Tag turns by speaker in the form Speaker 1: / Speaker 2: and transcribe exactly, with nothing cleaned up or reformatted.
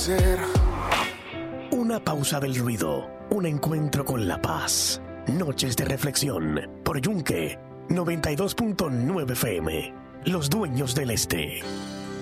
Speaker 1: ser.
Speaker 2: Una pausa del ruido, un encuentro con la paz. Noches de reflexión por Yunque noventa y dos punto nueve F M. Los dueños del este.